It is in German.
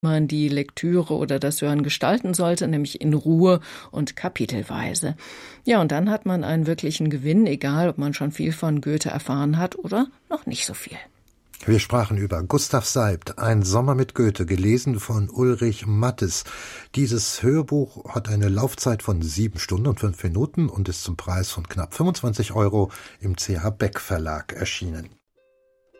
man die Lektüre oder das Hören gestalten sollte, nämlich in Ruhe und kapitelweise. Ja, und dann hat man einen wirklichen Gewinn, egal ob man schon viel von Goethe erfahren hat oder noch nicht so viel. Wir sprachen über Gustav Seibt, Ein Sommer mit Goethe, gelesen von Ulrich Mattes. Dieses Hörbuch hat eine Laufzeit von 7 Stunden und 5 Minuten und ist zum Preis von knapp 25 € im CH Beck Verlag erschienen.